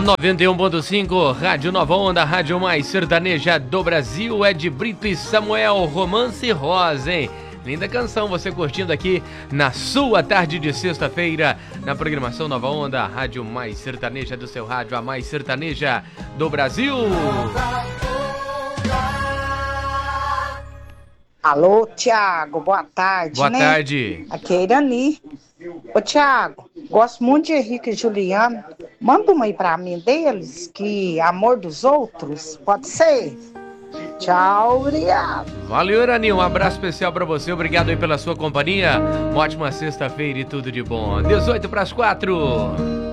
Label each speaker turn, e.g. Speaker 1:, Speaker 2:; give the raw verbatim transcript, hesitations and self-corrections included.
Speaker 1: noventa e um ponto cinco, Rádio Nova Onda, Rádio Mais Sertaneja do Brasil. Ed Brito e Samuel, Romance Rosa, hein? Linda canção, você curtindo aqui na sua tarde de sexta-feira, na programação Nova Onda, Rádio Mais Sertaneja do seu rádio, a Mais Sertaneja do Brasil.
Speaker 2: Alô, Tiago, boa tarde,
Speaker 1: Boa
Speaker 2: né?
Speaker 1: tarde.
Speaker 2: Aqui é Irani. Ô, Tiago, gosto muito de Henrique e Juliano. Manda uma aí pra mim deles, que Amor dos Outros, pode ser? Tchau, obrigado.
Speaker 1: Valeu, Irani, um abraço especial pra você, obrigado aí pela sua companhia. Uma ótima sexta-feira e tudo de bom. dezoito para as quatro.